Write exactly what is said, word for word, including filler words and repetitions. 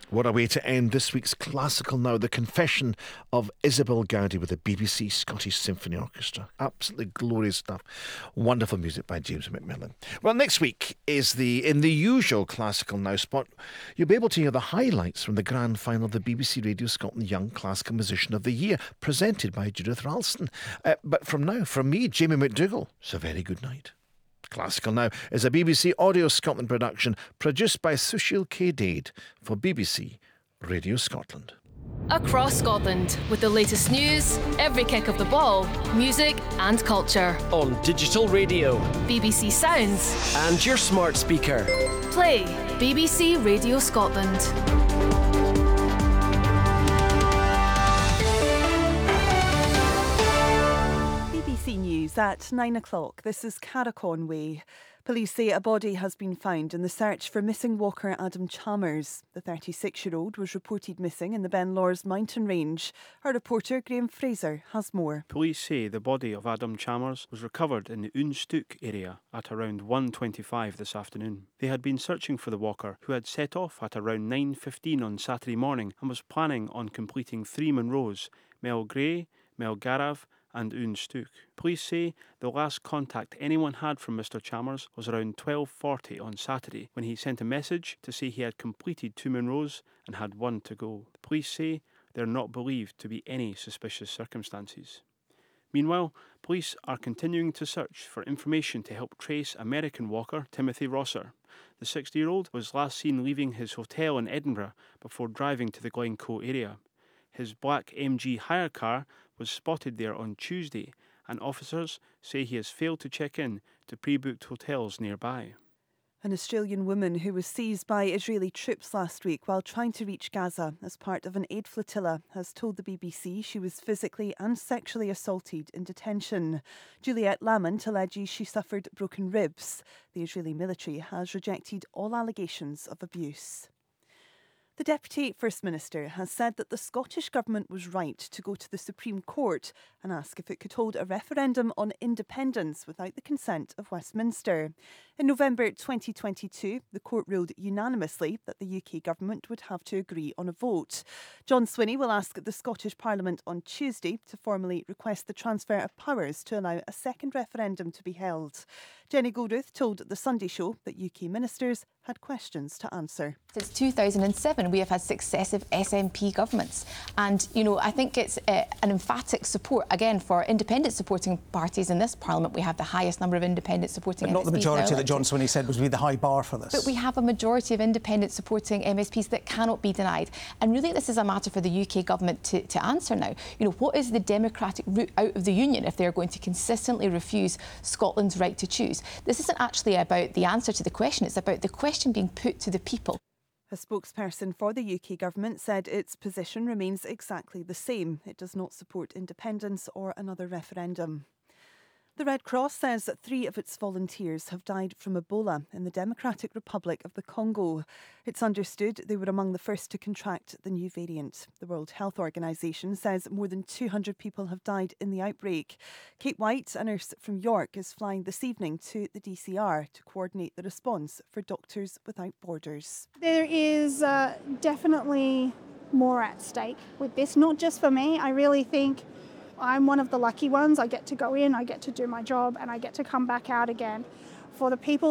What a way to end this week's Classical Now. The Confession of Isabel Gowdy with the B B C Scottish Symphony Orchestra. Absolutely glorious stuff. Wonderful music by James McMillan. Well, next week is the, in the usual Classical Now spot, you'll be able to hear the highlights from the grand final of the B B C Radio Scotland Young Classical Musician of the Year, presented by Judith Ralston. Uh, but from now, from me, Jamie McDougall, it's a very good night. Classical Now is a B B C Audio Scotland production produced by Sushil K. Dade for B B C Radio Scotland. Across Scotland, with the latest news, every kick of the ball, music and culture. On digital radio, B B C Sounds, and your smart speaker. Play B B C Radio Scotland. B B C News at nine o'clock. This is Cara Conway. Police say a body has been found in the search for missing walker Adam Chalmers. The thirty-six-year-old was reported missing in the Ben Lors mountain range. Our reporter Graham Fraser has more. Police say the body of Adam Chalmers was recovered in the Unstook area at around one twenty-five this afternoon. They had been searching for the walker, who had set off at around nine fifteen on Saturday morning and was planning on completing three Munros, Mel Gray, Mel Garav and Unstook. Police say the last contact anyone had from Mr Chalmers was around twelve forty on Saturday, when he sent a message to say he had completed two Munros and had one to go. The police say there are not believed to be any suspicious circumstances. Meanwhile, police are continuing to search for information to help trace American walker Timothy Rosser. The sixty-year-old was last seen leaving his hotel in Edinburgh before driving to the Glencoe area. His black M G hire car was spotted there on Tuesday, and officers say he has failed to check in to pre-booked hotels nearby. An Australian woman who was seized by Israeli troops last week while trying to reach Gaza as part of an aid flotilla has told the B B C she was physically and sexually assaulted in detention. Juliette Lamont alleges she suffered broken ribs. The Israeli military has rejected all allegations of abuse. The Deputy First Minister has said that the Scottish Government was right to go to the Supreme Court and ask if it could hold a referendum on independence without the consent of Westminster. In November twenty twenty-two, the court ruled unanimously that the U K Government would have to agree on a vote. John Swinney will ask the Scottish Parliament on Tuesday to formally request the transfer of powers to allow a second referendum to be held. Jenny Goldruth told The Sunday Show that U K ministers had questions to answer. Since two thousand seven, we have had successive S N P governments. And, you know, I think it's uh, an emphatic support, again, for independent supporting parties in this Parliament. We have the highest number of independent supporting But not the majority that John Swinney said would be the high bar for this. But we have a majority of independent supporting M S Ps that cannot be denied. And really, this is a matter for the U K Government to, to answer now. You know, what is the democratic route out of the Union if they're going to consistently refuse Scotland's right to choose? This isn't actually about the answer to the question, it's about the question being put to the people. A spokesperson for the U K Government said its position remains exactly the same. It does not support independence or another referendum. The Red Cross says that three of its volunteers have died from Ebola in the Democratic Republic of the Congo. It's understood they were among the first to contract the new variant. The World Health Organization says more than two hundred people have died in the outbreak. Kate White, a nurse from York, is flying this evening to the D C R to coordinate the response for Doctors Without Borders. There is uh, definitely more at stake with this, not just for me. I really think I'm one of the lucky ones. I get to go in, I get to do my job, and I get to come back out again. For the people